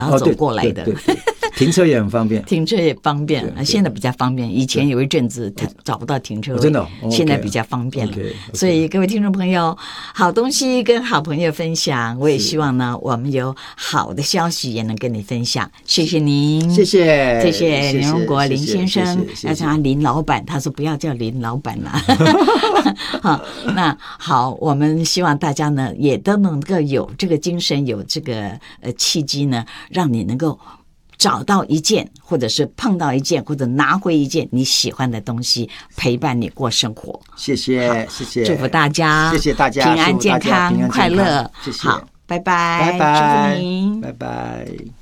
然后走过来的。 对，停车也很方便， 停车也方便，现在比较方便。以前有一阵子找不到停车位， 真的， 现在比较方便了。所以各位听众朋友，好东西跟好朋友分享，我也希望呢，我们有好的消息也能跟你分享。谢谢您， 谢谢林荣国林先生，要叫他林老板，他说不要叫林老板了。好，那好，我们希望大家呢也都能够有这个精神，有这个契机呢，让你能够找到一件，或者是碰到一件，或者拿回一件你喜欢的东西，陪伴你过生活。 谢谢， 祝福大家， 谢谢大家， 平安健康，快乐。 谢谢， 好，拜拜， 拜拜， 祝福您， 拜拜。